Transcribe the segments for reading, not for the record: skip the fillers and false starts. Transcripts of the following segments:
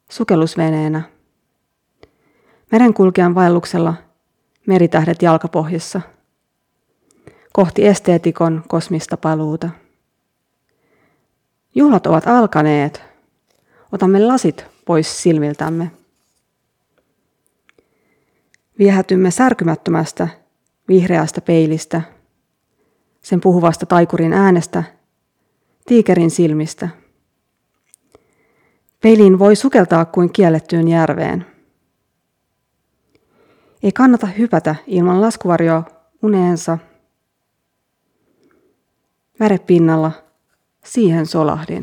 sukellusveneenä. Merenkulkijan vaelluksella meritähdet jalkapohjissa. Kohti esteetikon kosmista paluuta. Juhlat ovat alkaneet. Otamme lasit pois silmiltämme. Viehätymme särkymättömästä vihreästä peilistä, sen puhuvasta taikurin äänestä, tiikerin silmistä. Peiliin voi sukeltaa kuin kiellettyyn järveen. Ei kannata hypätä ilman laskuvarjoa uneensa. Värepinnalla siihen solahdin.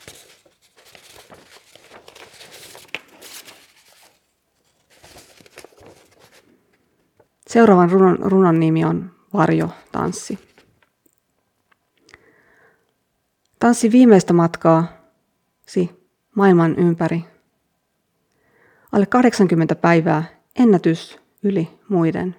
Seuraavan runon nimi on Varjotanssi. Tanssi viimeistä matkaasi maailman ympäri. Alle 80 päivää ennätys yli muiden.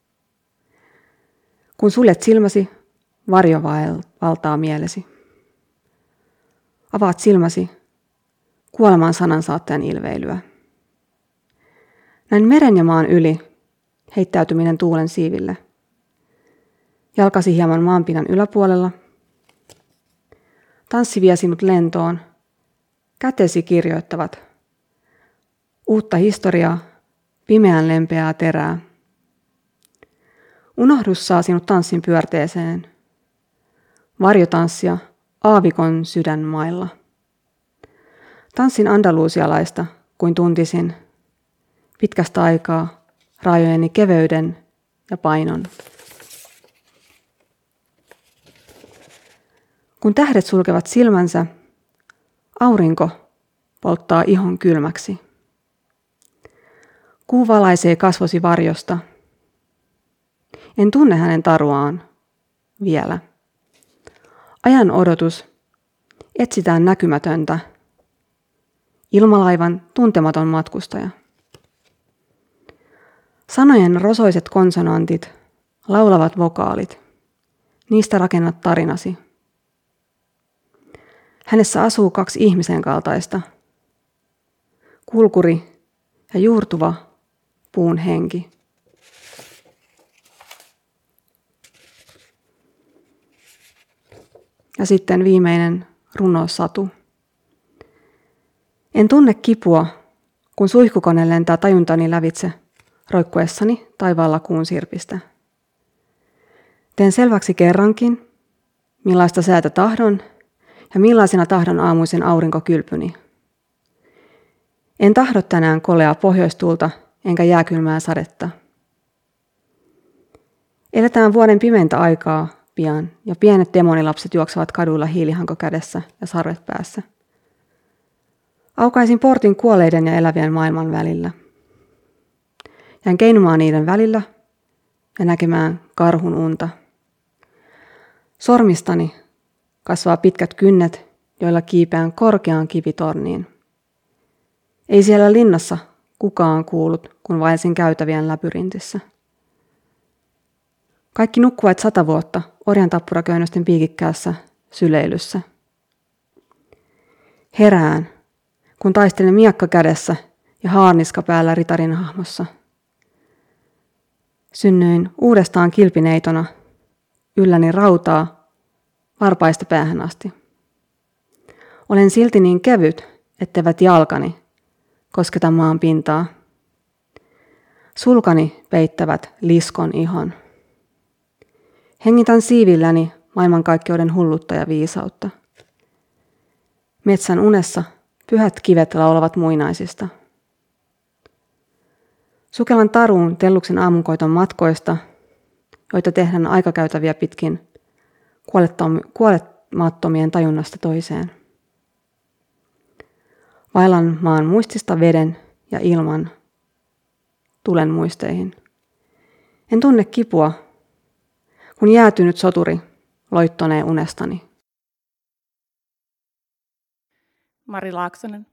Kun suljet silmäsi, varjo valtaa mielesi. Avaat silmäsi, kuoleman sanansaattajan ilveilyä. Näin meren ja maan yli heittäytyminen tuulen siiville. Jalkasi hieman maanpinnan yläpuolella. Tanssi vie sinut lentoon. Kätesi kirjoittavat. Uutta historiaa, pimeän lempeää terää. Unohdus saa sinut tanssin pyörteeseen. Varjotanssia aavikon sydänmailla. Tanssin andalusialaista, kuin tuntisin. Pitkästä aikaa raajojeni keveyden ja painon. Kun tähdet sulkevat silmänsä, aurinko polttaa ihon kylmäksi. Kuu valaisee kasvosi varjosta. En tunne hänen taruaan vielä. Ajan odotus, etsitään näkymätöntä. Ilmalaivan tuntematon matkustaja. Sanojen rosoiset konsonantit, laulavat vokaalit. Niistä rakennat tarinasi. Hänessä asuu 2 ihmisen kaltaista. Kulkuri ja juurtuva puun henki. Ja sitten viimeinen runosatu. En tunne kipua, kun suihkukone lentää tajuntani lävitse roikkuessani taivaalla kuun sirpistä. Teen selväksi kerrankin, millaista säätä tahdon ja millaisena tahdon aamuisen aurinkokylpyni. En tahdo tänään koleaa pohjoistuulta enkä jääkylmää sadetta. Eletään vuoden pimeintä aikaa pian ja pienet demonilapset juoksevat kaduilla hiilihanko kädessä ja sarvet päässä. Aukaisin portin kuolleiden ja elävien maailman välillä. Jään keinumaan niiden välillä ja näkemään karhun unta. Sormistani kasvaa pitkät kynnet, joilla kiipeän korkeaan kivitorniin. Ei siellä linnassa kukaan kuullut, kun vaelsin käytävien labyrintissä. Kaikki nukkuvat 100 vuotta orjantappuraköynnösten piikikkäässä syleilyssä. Herään, kun taistelen miakka kädessä ja haarniska päällä ritarin hahmossa. Synnyin uudestaan kilpineitona, ylläni rautaa, varpaista päähän asti. Olen silti niin kevyt, etteivät jalkani kosketa maan pintaa. Sulkani peittävät liskon ihon. Hengitän siivilläni maailmankaikkeuden hullutta ja viisautta. Metsän unessa pyhät kivet laulavat muinaisista. Sukellan taruun telluksen aamunkoiton matkoista, joita tehdään aikakäytäviä pitkin kuolemattomien tajunnasta toiseen. Vaellan maan muistista veden ja ilman, tulen muisteihin. En tunne kipua, kun jäätynyt soturi loittonee unestani. Mari Laaksonen.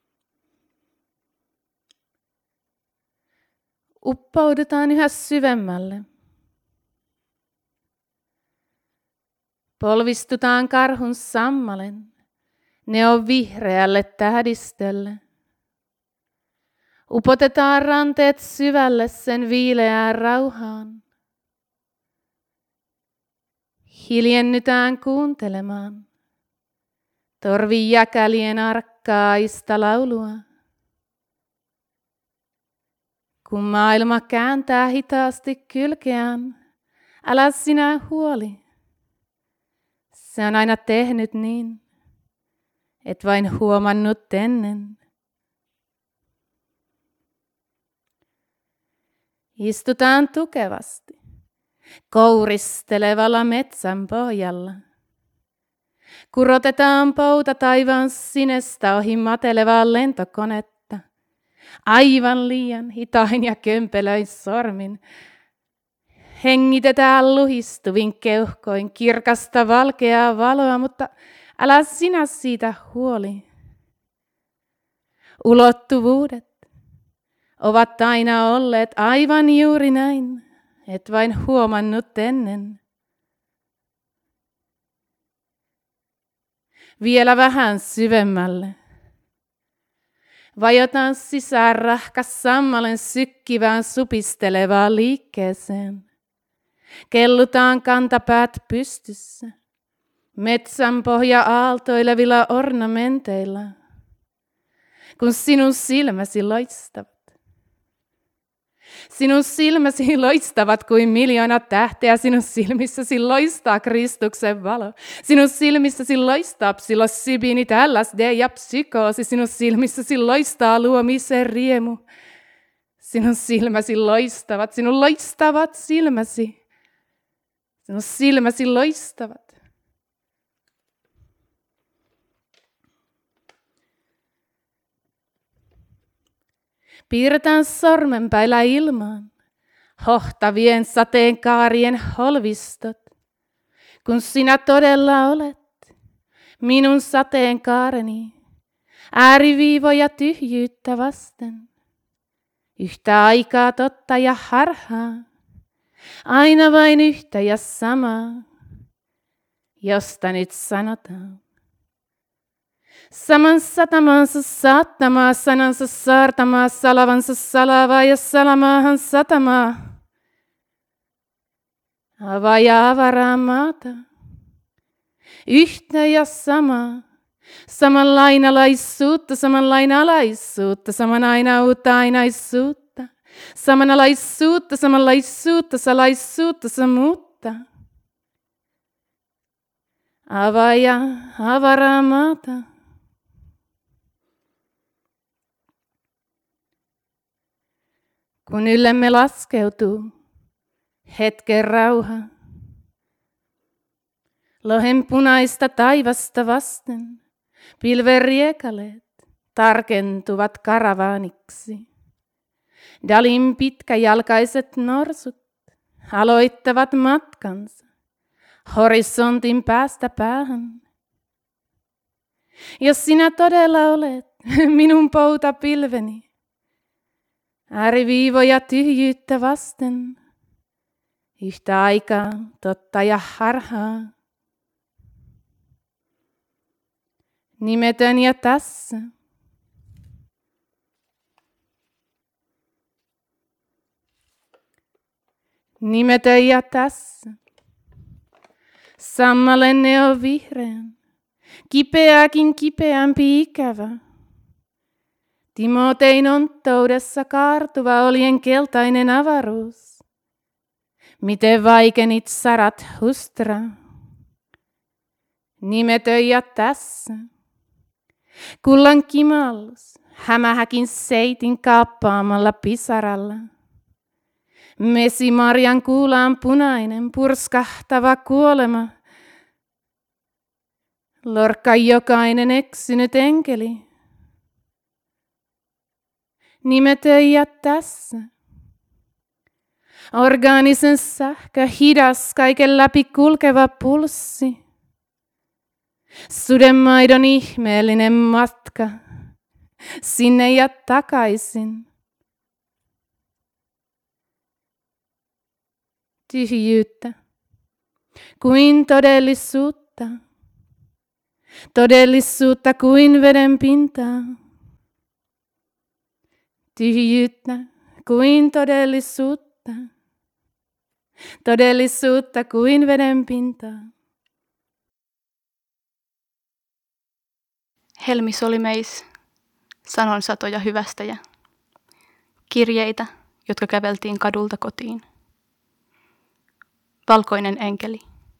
Uppoudutaan yhä syvemmälle. Polvistutaan karhun sammalen, ne on vihreälle tähdistelle. Upotetaan ranteet syvälle sen viileään rauhaan. Hiljennytään kuuntelemaan torvi jäkälien arkkaista laulua. Kun maailma kääntää hitaasti kylkeään, älä sinä huoli. Se on aina tehnyt niin, et vain huomannut ennen. Istutaan tukevasti, kouristelevalla metsän pohjalla. Kurotetaan pouta taivaan sinestä ohi matelevaa lentokonetta. Aivan liian hitain ja kömpelöin sormin. Hengitetään luhistuvin keuhkoin kirkasta valkeaa valoa, mutta älä sinä siitä huoli. Ulottuvuudet ovat aina olleet aivan juuri näin, et vain huomannut ennen. Vielä vähän syvemmälle. Vajotaan sisään rahkas sammalen sykkivään supistelevaan liikkeeseen. Kellutaan kantapäät pystyssä, metsän pohja aaltoilevilla ornamenteilla, kun sinun silmäsi loistavat. Sinun silmäsi loistavat kuin miljoona tähteä, sinun silmissäsi loistaa Kristuksen valo. Sinun silmissäsi loistaa psilosybiini, LSD ja psykoosi, sinun silmissäsi loistaa luomisen riemu. Sinun silmäsi loistavat, sinun loistavat silmäsi. Sinun silmäsi loistavat. Piirretään sormenpäillä ilmaan, hohtavien sateenkaarien holvistot, kun sinä todella olet minun sateenkaareni, ääriviivoja tyhjyyttä vasten. Yhtä aikaa totta ja harhaa, aina vain yhtä ja samaa, josta nyt sanotaan. Saman satamansa saattamaa, sanansa saartamaa, salavansa salavaa ja salamaahan satamaa. Avaa ja avaraa maata, yhtä ja samaa, samanlainalaisuutta, samanlainalaisuutta, saman ainautta, ainaisuutta, samanalaisuutta, samanlaisuutta, salaisuutta, samuutta. Avaa ja avaraa maata. Kun yllemme laskeutuu hetken rauha, lohen punaista taivasta vasten, pilven riekaleet tarkentuvat karavaaniksi. Dalin pitkäjalkaiset norsut aloittavat matkansa horisontin päästä päähän. Jos sinä todella olet minun poutapilveni, ääriviivoja tyhjyyttä vasten, yhtä aikaa totta ja harhaa. Nimetön ja tässä. Nimetön ja tässä. Sammalen ne on vihreän, kipeääkin kipeämpi ikävä. Timotein onttoudessa kaartuva olien keltainen avaruus. Miten vaikenit sarat hustra. Nimetön ja tässä. Kullan kimallus, hämähäkin seitin kaappaamalla pisaralla. Mesimarjan kuulaan punainen, purskahtava kuolema. Lorkka jokainen eksynyt enkeli. Nimetön ja tässä. Orgaanisen sähkö, hidas, kaiken läpi kulkeva pulssi. Sudenmaidon ihmeellinen matka, sinne ja takaisin. Tyhjyyttä, kuin todellisuutta. Todellisuutta kuin veden pintaa. tyhjyyttä kuin todellisuutta. Todellisuutta kuin veden pintaa. Helmis oli meis, sanon satoja hyvästäjä. Kirjeitä, jotka käveltiin kadulta kotiin. Valkoinen enkeli.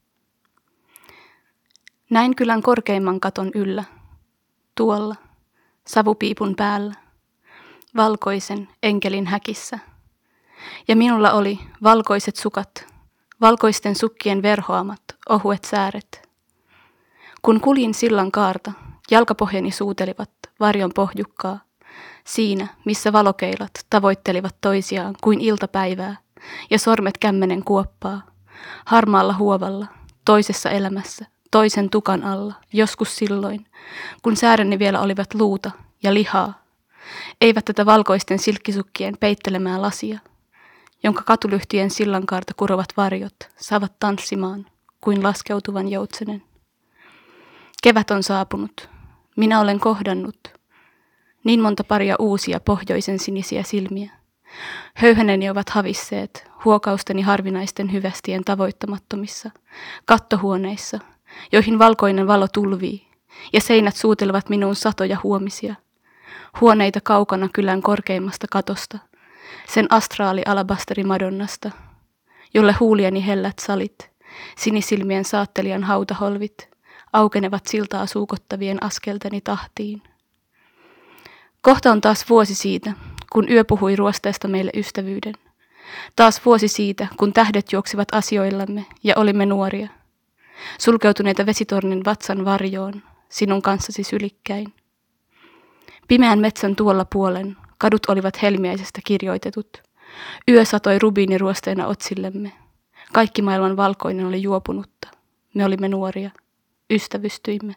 Näin kylän korkeimman katon yllä, tuolla, savupiipun päällä, valkoisen enkelin häkissä. Ja minulla oli valkoiset sukat, valkoisten sukkien verhoamat, ohuet sääret. Kun kuljin sillan kaarta, jalkapohjani suutelivat varjon pohjukkaa, siinä, missä valokeilat tavoittelivat toisiaan kuin iltapäivää ja sormet kämmenen kuoppaa, harmaalla huovalla, toisessa elämässä, toisen tukan alla, joskus silloin, kun sääreni vielä olivat luuta ja lihaa, eivät tätä valkoisten silkkisukkien peittelemää lasia, jonka katulyhtien sillankaarta kurovat varjot saavat tanssimaan kuin laskeutuvan joutsenen. Kevät on saapunut. Minä olen kohdannut niin monta paria uusia pohjoisen sinisiä silmiä. Höyhäneni ovat havisseet huokausteni harvinaisten hyvästien tavoittamattomissa kattohuoneissa, joihin valkoinen valo tulvii, ja seinät suutelevat minuun satoja huomisia. Huoneita kaukana kylän korkeimmasta katosta, sen astraali alabasteri madonnasta, jolle huulieni hellät salit, sinisilmien saattelijan hautaholvit, aukenevat siltaa suukottavien askelteni tahtiin. Kohta on taas vuosi siitä, kun yö puhui ruosteesta meille ystävyyden. Taas vuosi siitä, kun tähdet juoksivat asioillamme ja olimme nuoria. Sulkeutuneita vesitornin vatsan varjoon, sinun kanssasi sylikkäin. Pimeän metsän tuolla puolen kadut olivat helmiäisestä kirjoitetut. Yö satoi rubiiniruosteena otsillemme. Kaikki maailman valkoinen oli juopunutta. Me olimme nuoria. Ystävystyimme.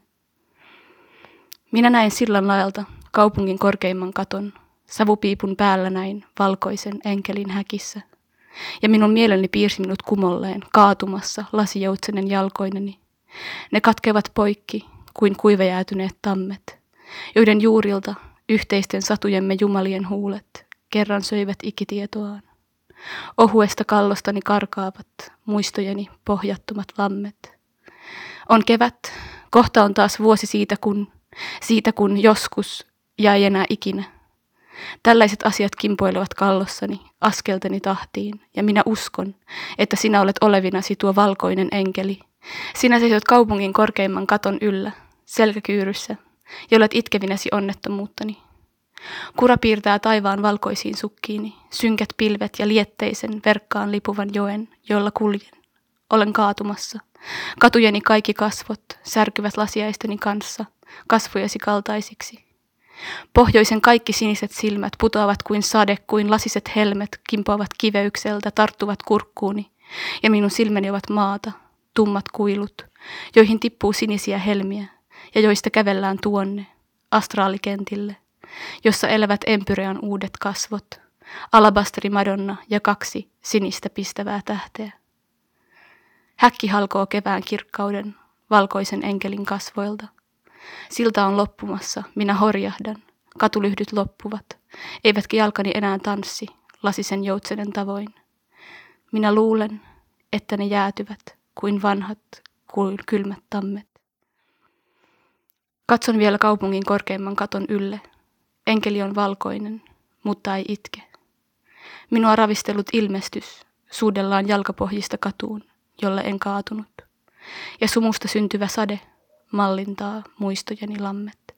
Minä näin sillan laelta kaupungin korkeimman katon, savupiipun päällä näin valkoisen enkelin häkissä. Ja minun mieleni piirsi minut kumolleen, kaatumassa lasijoutsenen jalkoineni. Ne katkevat poikki kuin kuivajäätyneet tammet, joiden juurilta yhteisten satujemme jumalien huulet kerran söivät ikitietoaan. Ohuesta kallostani karkaavat muistojeni pohjattomat lammet. On kevät, kohta on taas vuosi siitä kun joskus ja ei enää ikinä. Tällaiset asiat kimpoilevat kallossani, askelteni tahtiin, ja minä uskon, että sinä olet olevinasi tuo valkoinen enkeli. Sinä seisot kaupungin korkeimman katon yllä, selkäkyyryssä, ja olet itkevinäsi onnettomuuttani. Kura piirtää taivaan valkoisiin sukkiini, synkät pilvet ja lietteisen verkkaan lipuvan joen, jolla kuljen. Olen kaatumassa. Katujeni kaikki kasvot särkyvät lasiaisteni kanssa, kasvojesi kaltaisiksi. Pohjoisen kaikki siniset silmät putoavat kuin sade, kuin lasiset helmet kimpoavat kiveykseltä, tarttuvat kurkkuuni, ja minun silmäni ovat maata, tummat kuilut, joihin tippuu sinisiä helmiä, ja joista kävellään tuonne, astraalikentille, jossa elävät Empyrean uudet kasvot, alabasteri Madonna ja 2 sinistä pistävää tähteä. Häkki halkoo kevään kirkkauden, valkoisen enkelin kasvoilta. Silta on loppumassa, minä horjahdan, katulyhdyt loppuvat, eivätkä jalkani enää tanssi, lasisen joutsenen tavoin. Minä luulen, että ne jäätyvät kuin vanhat, kuin kylmät tammet. Katson vielä kaupungin korkeimman katon ylle. Enkeli on valkoinen, mutta ei itke. Minua ravistellut ilmestys suudellaan jalkapohjista katuun, jolle en kaatunut. Ja sumusta syntyvä sade mallintaa muistojeni lammet.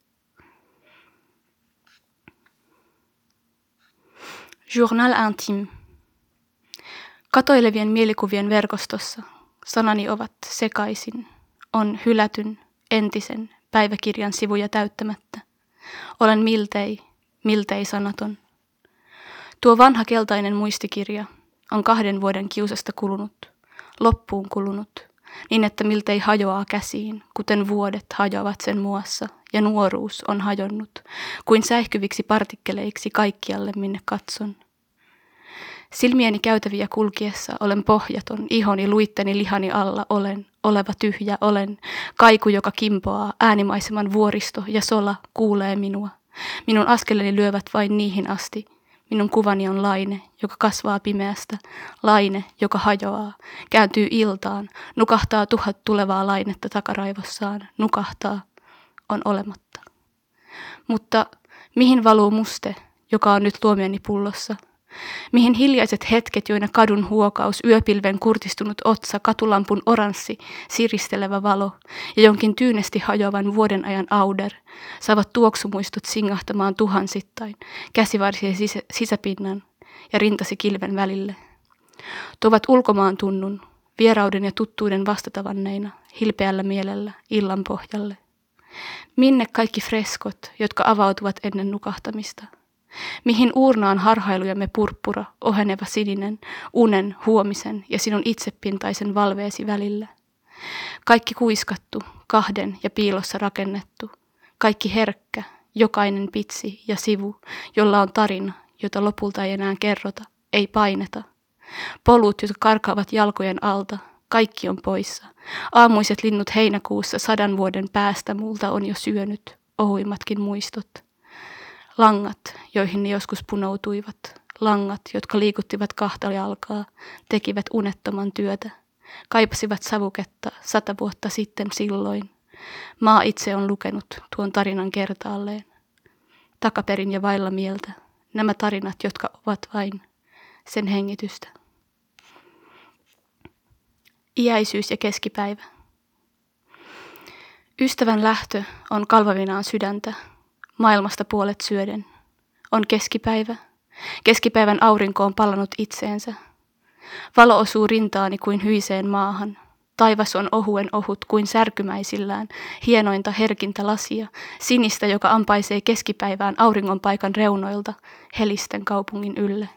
Journal intime. Katoilevien mielikuvien verkostossa sanani ovat sekaisin. On hylätyn, entisen päiväkirjan sivuja täyttämättä. Olen miltei sanaton. Tuo vanha keltainen muistikirja on 2 vuoden kiusasta kulunut, loppuun kulunut, niin että miltei hajoaa käsiin, kuten vuodet hajoavat sen muassa, ja nuoruus on hajonnut, kuin säihkyviksi partikkeleiksi kaikkialle, minne katson. Silmieni käytäviä kulkiessa olen pohjaton, ihoni luitteni lihani alla olen, oleva tyhjä olen, kaiku, joka kimpoaa, äänimaiseman vuoristo ja sola kuulee minua. Minun askeleni lyövät vain niihin asti, Minun kuvani on laine, joka kasvaa pimeästä, laine, joka hajoaa, kääntyy iltaan, nukahtaa 1000 tulevaa lainetta takaraivossaan, nukahtaa, on olematta. Mutta mihin valuu muste, joka on nyt luomioni pullossa? Mihin hiljaiset hetket, joina kadun huokaus, yöpilven kurtistunut otsa, katulampun oranssi, siristelevä valo ja jonkin tyynesti hajoavan vuoden ajan auder saavat tuoksumuistot singahtamaan tuhansittain, käsivarsien sisäpinnan ja rintasi kilven välille. Tuovat ulkomaan tunnun, vierauden ja tuttuuden vastatavanneina, hilpeällä mielellä, illan pohjalle. Minne kaikki freskot, jotka avautuvat ennen nukahtamista? Mihin uurnaan harhailujemme purppura, oheneva sininen, unen, huomisen ja sinun itsepintaisen valveesi välillä? Kaikki kuiskattu, kahden ja piilossa rakennettu, kaikki herkkä, jokainen pitsi ja sivu, jolla on tarina, jota lopulta ei enää kerrota, ei paineta. Polut, jotka karkaavat jalkojen alta, kaikki on poissa. Aamuiset linnut heinäkuussa 100 vuoden päästä multa on jo syönyt, ohuimmatkin muistot. Langat, joihin ne joskus punoutuivat, langat, jotka liikuttivat kahta jalkaa, tekivät unettoman työtä, kaipasivat savuketta 100 vuotta sitten silloin. Maa itse on lukenut tuon tarinan kertaalleen. Takaperin ja vailla mieltä, nämä tarinat, jotka ovat vain sen hengitystä. Iäisyys ja keskipäivä. Ystävän lähtö on kalvavinaan sydäntä, maailmasta puolet syöden. On keskipäivä. Keskipäivän aurinko on palannut itseensä. Valo osuu rintaani kuin hyiseen maahan. Taivas on ohuen ohut kuin särkymäisillään, hienointa herkintä lasia, sinistä, joka ampaisee keskipäivään auringonpaikan reunoilta, helisten kaupungin ylle.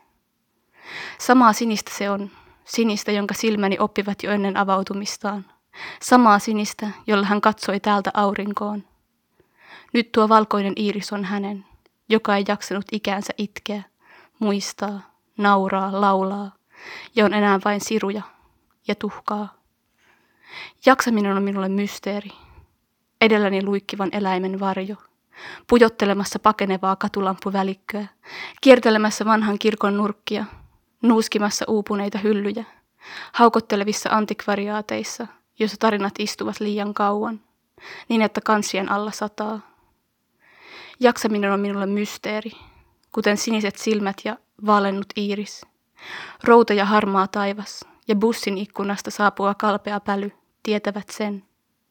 Samaa sinistä se on, sinistä, jonka silmäni oppivat jo ennen avautumistaan. Samaa sinistä, jolla hän katsoi täältä aurinkoon. Nyt tuo valkoinen iiris on hänen, joka ei jaksanut ikäänsä itkeä, muistaa, nauraa, laulaa, ja on enää vain siruja ja tuhkaa. Jaksaminen on minulle mysteeri, edelläni luikkivan eläimen varjo, pujottelemassa pakenevaa katulampuvälikköä, kiertelemässä vanhan kirkon nurkkia, nuuskimassa uupuneita hyllyjä, haukottelevissa antikvariaateissa, joissa tarinat istuvat liian kauan, niin että kansien alla sataa. Jaksaminen on minulle mysteeri, kuten siniset silmät ja vaalennut iiris, routa ja harmaa taivas ja bussin ikkunasta saapuva kalpea päly tietävät sen.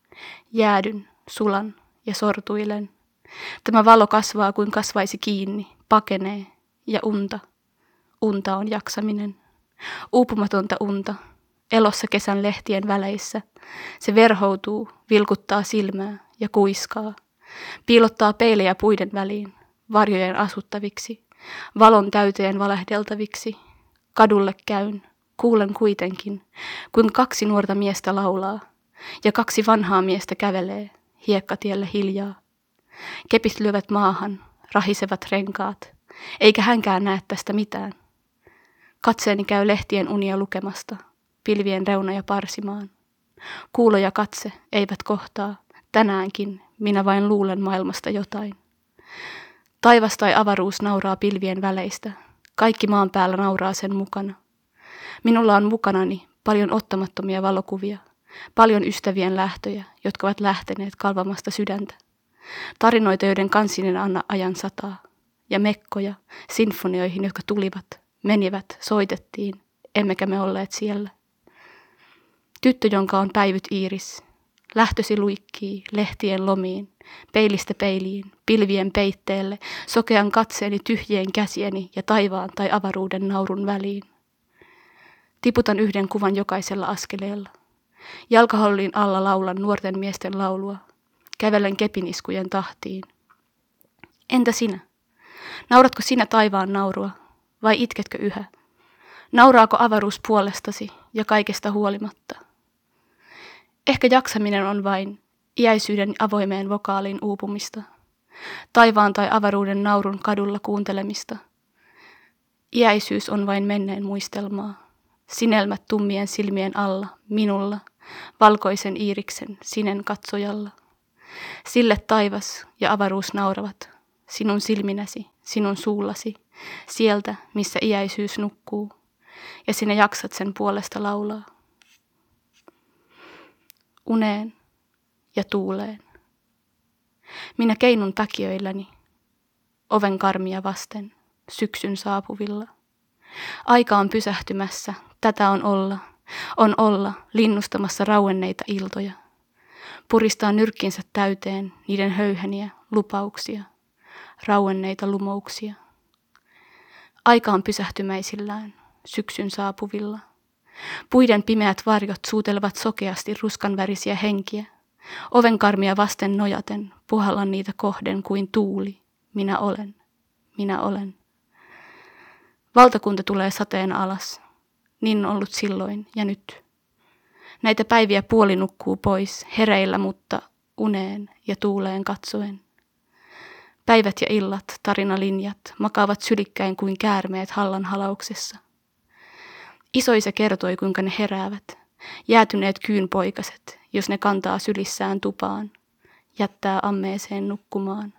Jäädyn, sulan ja sortuilen. Tämä valo kasvaa kuin kasvaisi kiinni, pakenee ja unta. Unta on jaksaminen. Uupumatonta unta, elossa kesän lehtien väleissä. Se verhoutuu, vilkuttaa silmää ja kuiskaa. Piilottaa peilejä puiden väliin, varjojen asuttaviksi, valon täyteen valehdeltaviksi. Kadulle käyn, kuulen kuitenkin, kuin 2 nuorta miestä laulaa ja 2 vanhaa miestä kävelee hiekkatielle hiljaa. Kepit lyövät maahan, rahisevat renkaat, eikä hänkään näe tästä mitään. Katseeni käy lehtien unia lukemasta, pilvien reunoja parsimaan. Kuulo ja katse eivät kohtaa, tänäänkin minä vain luulen maailmasta jotain. Taivas tai avaruus nauraa pilvien väleistä, kaikki maan päällä nauraa sen mukana. Minulla on mukanani paljon ottamattomia valokuvia, paljon ystävien lähtöjä, jotka ovat lähteneet kalvamasta sydäntä. Tarinoita, joiden kansinen anna ajan sataa, ja mekkoja, sinfonioihin, jotka tulivat, menivät, soitettiin, emmekä me olleet siellä. Tyttö, jonka on päivyt iiris, lähtösi luikkii lehtien lomiin, peilistä peiliin, pilvien peitteelle, sokean katseeni tyhjien käsieni ja taivaan tai avaruuden naurun väliin. Tiputan 1 kuvan jokaisella askeleella. Jalkahollin alla laulan nuorten miesten laulua. Kävelen kepiniskujen tahtiin. Entä sinä? Nauratko sinä taivaan naurua vai itketkö yhä? Nauraako avaruus puolestasi ja kaikesta huolimatta? Ehkä jaksaminen on vain iäisyyden avoimeen vokaaliin uupumista. Taivaan tai avaruuden naurun kadulla kuuntelemista. Iäisyys on vain menneen muistelmaa. Sinelmät tummien silmien alla, minulla, valkoisen iiriksen sinen katsojalla. Sille taivas ja avaruus nauravat, sinun silminäsi, sinun suullasi, sieltä, missä iäisyys nukkuu, ja sinä jaksat sen puolesta laulaa. Uneen ja tuuleen. Minä keinun takiöilläni, oven karmia vasten, syksyn saapuvilla. Aika on pysähtymässä, tätä on olla linnustamassa rauenneita iltoja. Puristaa nyrkkinsä täyteen niiden höyheniä, lupauksia, rauenneita lumouksia. Aika on pysähtymäisillään, syksyn saapuvilla. Puiden pimeät varjot suutelevat sokeasti ruskanvärisiä henkiä. Ovenkarmia vasten nojaten puhallan niitä kohden kuin tuuli. Minä olen, minä olen. Valtakunta tulee sateen alas. Niin on ollut silloin ja nyt. Näitä päiviä puoli nukkuu pois, hereillä, mutta uneen ja tuuleen katsoen. Päivät ja illat, tarinalinjat, makaavat sylikkäin kuin käärmeet hallan halauksessa. Isoisä kertoi, kuinka ne heräävät, jäätyneet kyynpoikaset, jos ne kantaa sylissään tupaan, jättää ammeeseen nukkumaan.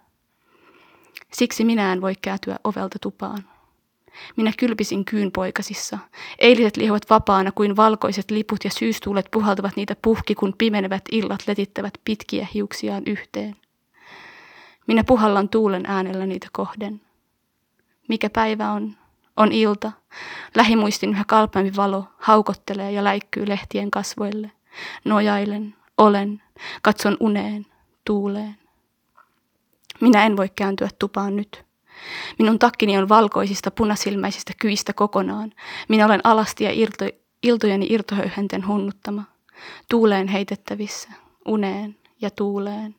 Siksi minä en voi kääntyä ovelta tupaan. Minä kylpisin kyynpoikasissa. Eiliset liehuvat vapaana kuin valkoiset liput ja syystuulet puhaltavat niitä puhki, kun pimenevät illat letittävät pitkiä hiuksiaan yhteen. Minä puhallan tuulen äänellä niitä kohden. Mikä päivä on? On ilta. Lähimuistin yhä kalpeampi valo haukottelee ja läikkyy lehtien kasvoille. Nojailen, olen, katson uneen, tuuleen. Minä en voi kääntyä tupaan nyt. Minun takkini on valkoisista punasilmäisistä kyistä kokonaan. Minä olen alasti ja iltojeni irtohöyhenten hunnuttama. Tuuleen heitettävissä, uneen ja tuuleen.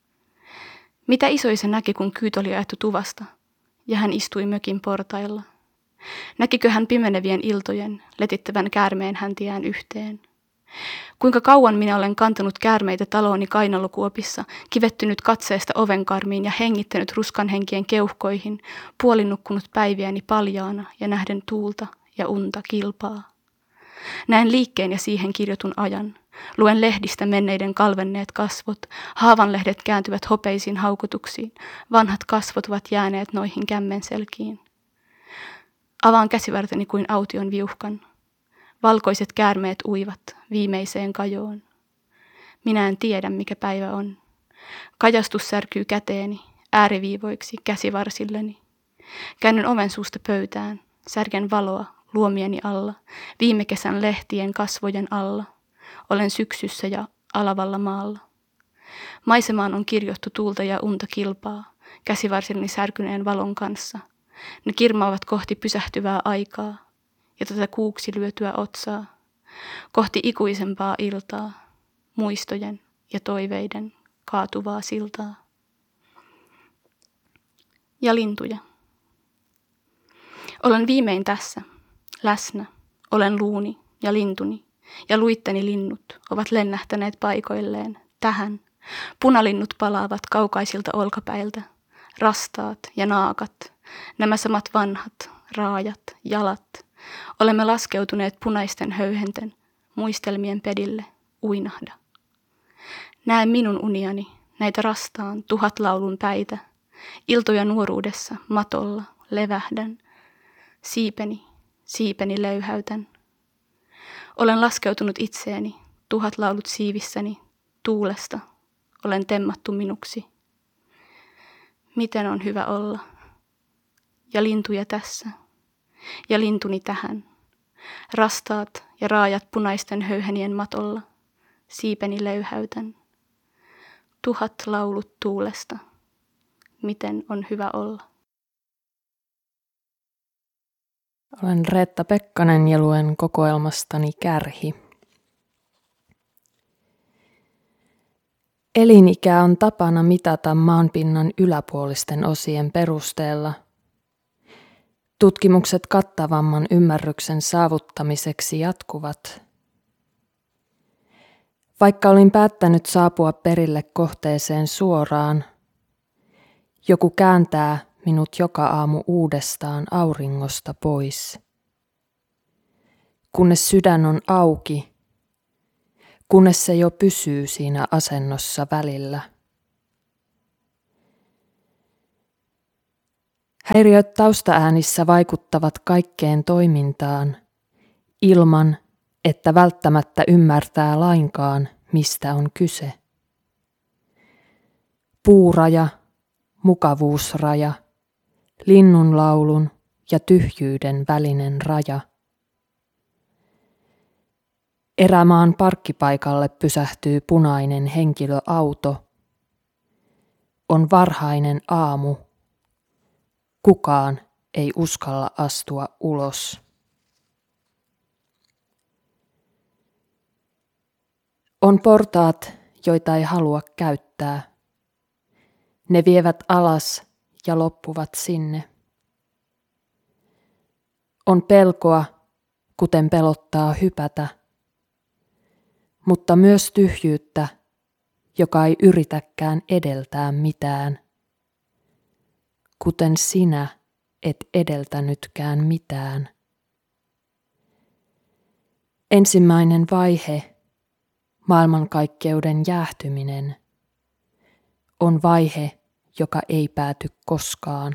Mitä isoisä näki, kun kyyt oli ajettu tuvasta, ja hän istui mökin portailla? Näkikö hän pimenevien iltojen, letittävän käärmeen häntiään yhteen? Kuinka kauan minä olen kantanut käärmeitä talooni kainalokuopissa, kivettynyt katseesta ovenkarmiin ja hengittänyt ruskanhenkien keuhkoihin, puolinukkunut päiviäni paljaana ja nähden tuulta ja unta kilpaa. Näen liikkeen ja siihen kirjotun ajan. Luen lehdistä menneiden kalvenneet kasvot, haavanlehdet kääntyvät hopeisiin haukotuksiin, vanhat kasvot ovat jääneet noihin kämmenselkiin. Avaan käsivarteni kuin aution viuhkan. Valkoiset käärmeet uivat viimeiseen kajoon. Minä en tiedä, mikä päivä on. Kajastus särkyy käteeni, ääriviivoiksi käsivarsilleni. Käännyn oven suusta pöytään, särken valoa luomieni alla, viime kesän lehtien kasvojen alla. Olen syksyssä ja alavalla maalla. Maisemaan on kirjoittu tuulta ja unta kilpaa, käsivarsilleni särkyneen valon kanssa. Ne kirmaavat kohti pysähtyvää aikaa ja tätä kuuksi lyötyä otsaa, kohti ikuisempaa iltaa, muistojen ja toiveiden kaatuvaa siltaa. Ja lintuja. Olen viimein tässä, läsnä, olen luuni ja lintuni, ja luitteni linnut ovat lennähtäneet paikoilleen tähän. Punalinnut palaavat kaukaisilta olkapäiltä, rastaat ja naakat, nämä samat vanhat, raajat, jalat. Olemme laskeutuneet punaisten höyhenten, muistelmien pedille, uinahda. Näen minun uniani, näitä rastaan 1000 laulun päitä, iltoja nuoruudessa, matolla, levähdän, siipeni löyhäytän. Olen laskeutunut itseeni, 1000 laulut siivissäni, tuulesta, olen temmattu minuksi. Miten on hyvä olla? Ja lintuja tässä, ja lintuni tähän. Rastaat ja raajat punaisten höyhenien matolla, siipeni löyhäytän. 1000 laulut tuulesta, miten on hyvä olla? Olen Reetta Pekkanen ja luen kokoelmastani Kärhi. Elinikää on tapana mitata maanpinnan yläpuolisten osien perusteella. Tutkimukset kattavamman ymmärryksen saavuttamiseksi jatkuvat. Vaikka olin päättänyt saapua perille kohteeseen suoraan, joku kääntää minut joka aamu uudestaan auringosta pois. Kunnes sydän on auki, kunnes se jo pysyy siinä asennossa välillä. Häiriöt taustaäänissä vaikuttavat kaikkeen toimintaan, ilman että välttämättä ymmärtää lainkaan, mistä on kyse. Puuraja, mukavuusraja, linnunlaulun ja tyhjyyden välinen raja. Erämaan parkkipaikalle pysähtyy punainen henkilöauto. On varhainen aamu. Kukaan ei uskalla astua ulos. On portaat, joita ei halua käyttää. Ne vievät alas ja loppuvat sinne. On pelkoa, kuten pelottaa hypätä, mutta myös tyhjyyttä, joka ei yritäkään edeltää mitään, kuten sinä et edeltänytkään mitään. Ensimmäinen vaihe, maailmankaikkeuden jäähtyminen, on vaihe, joka ei pääty koskaan.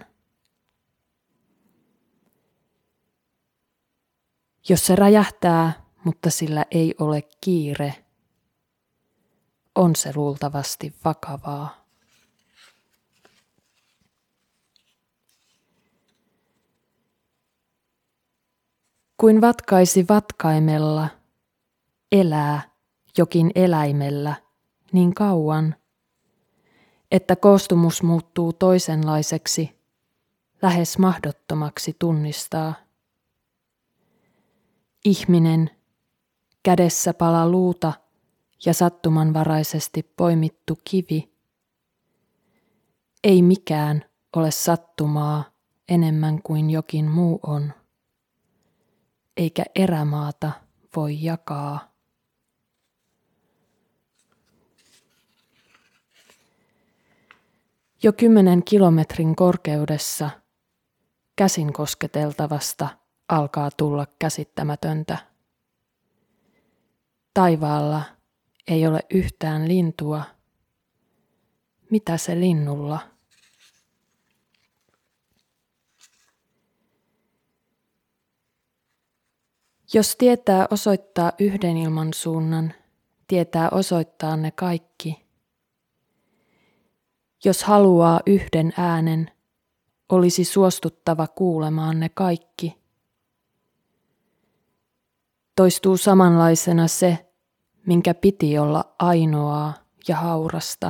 Jos se räjähtää, mutta sillä ei ole kiire, on se luultavasti vakavaa. Kuin vatkaisi vatkaimella, elää jokin eläimellä niin kauan, että koostumus muuttuu toisenlaiseksi, lähes mahdottomaksi tunnistaa. Ihminen, kädessä pala luuta ja sattumanvaraisesti poimittu kivi. Ei mikään ole sattumaa enemmän kuin jokin muu on, eikä erämaata voi jakaa. Jo 10 kilometrin korkeudessa käsin kosketeltavasta alkaa tulla käsittämätöntä. Taivaalla ei ole yhtään lintua. Mitä se linnulla? Jos tietää osoittaa yhden ilmansuunnan, tietää osoittaa ne kaikki. Jos haluaa yhden äänen, olisi suostuttava kuulemaan ne kaikki. Toistuu samanlaisena se, minkä piti olla ainoaa ja haurasta.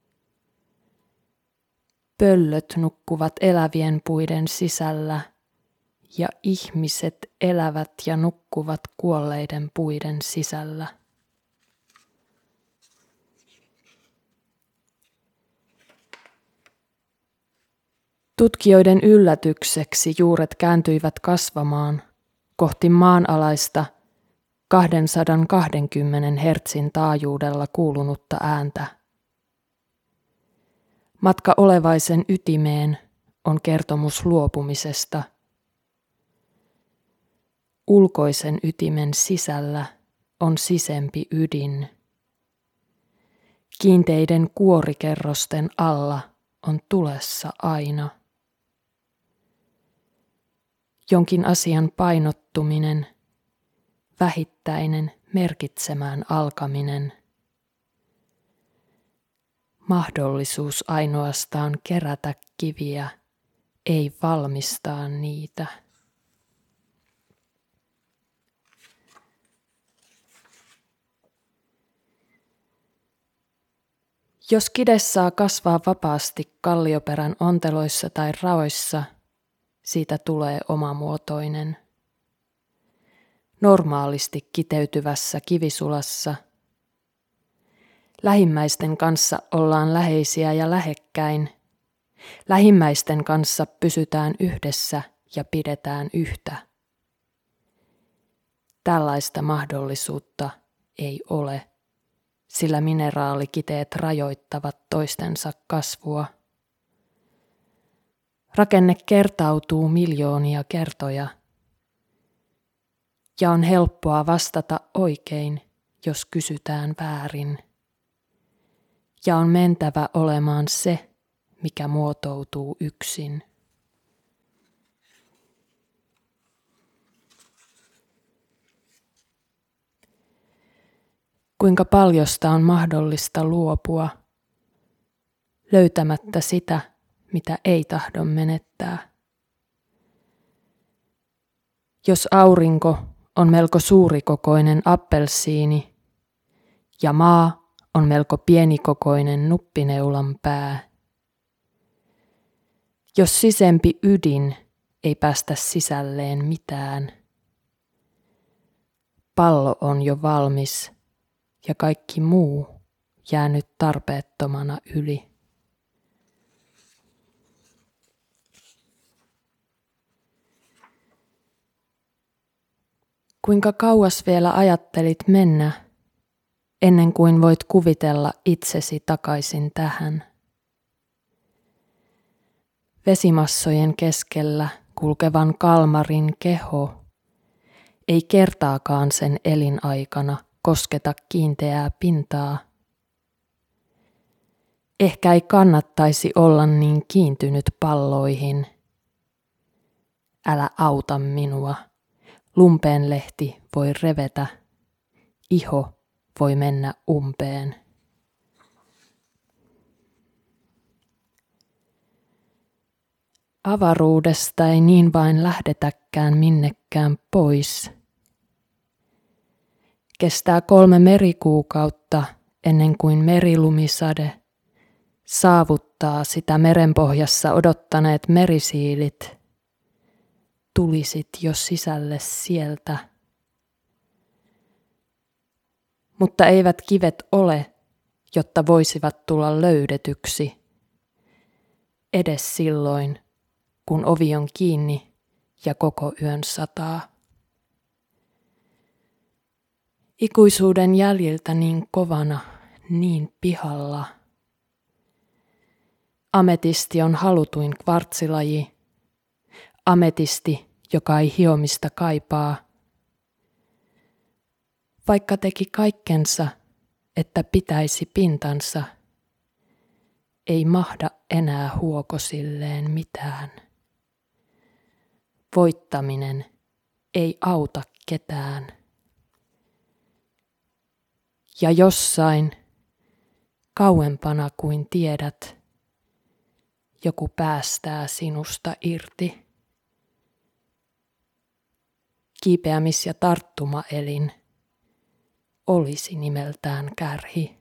Pöllöt nukkuvat elävien puiden sisällä, ja ihmiset elävät ja nukkuvat kuolleiden puiden sisällä. Tutkijoiden yllätykseksi juuret kääntyivät kasvamaan kohti maanalaista 220 hertsin taajuudella kuulunutta ääntä. Matka olevaisen ytimeen on kertomus luopumisesta. Ulkoisen ytimen sisällä on sisempi ydin. Kiinteiden kuorikerrosten alla on tulessa aina. Jonkin asian painottuminen, vähittäinen merkitsemään alkaminen. Mahdollisuus ainoastaan kerätä kiviä, ei valmistaa niitä. Jos kide saa kasvaa vapaasti kallioperän onteloissa tai raoissa, siitä tulee omamuotoinen. Normaalisti kiteytyvässä kivisulassa lähimmäisten kanssa ollaan läheisiä ja lähekkäin. Lähimmäisten kanssa pysytään yhdessä ja pidetään yhtä. Tällaista mahdollisuutta ei ole, sillä mineraalikiteet rajoittavat toistensa kasvua. Rakenne kertautuu miljoonia kertoja, ja on helppoa vastata oikein, jos kysytään väärin. Ja on mentävä olemaan se, mikä muotoutuu yksin. Kuinka paljosta on mahdollista luopua, löytämättä sitä, mitä ei tahdo menettää. Jos aurinko on melko suurikokoinen appelsiini ja maa on melko pienikokoinen nuppineulan pää. Jos sisempi ydin ei päästä sisälleen mitään, pallo on jo valmis ja kaikki muu jää nyt tarpeettomana yli. Kuinka kauas vielä ajattelit mennä, ennen kuin voit kuvitella itsesi takaisin tähän? Vesimassojen keskellä kulkevan kalmarin keho ei kertaakaan sen elinaikana kosketa kiinteää pintaa. Ehkä ei kannattaisi olla niin kiintynyt palloihin. Älä auta minua. Lumpeenlehti voi revetä, iho voi mennä umpeen. Avaruudesta ei niin vain lähdetäkään minnekään pois. Kestää 3 merikuukautta ennen kuin merilumisade saavuttaa sitä merenpohjassa odottaneet merisiilit. Tulisit jo sisälle sieltä. Mutta eivät kivet ole, jotta voisivat tulla löydetyksi. Edes silloin, kun ovi on kiinni ja koko yön sataa. Ikuisuuden jäljiltä niin kovana, niin pihalla. Ametisti on halutuin kvartsilaji. Ametisti, joka ei hiomista kaipaa. Vaikka teki kaikkensa, että pitäisi pintansa, ei mahda enää huokosilleen mitään. Voittaminen ei auta ketään. Ja jossain, kauempana kuin tiedät, joku päästää sinusta irti. Kiipeämis- ja tarttumaelin olisi nimeltään kärhi.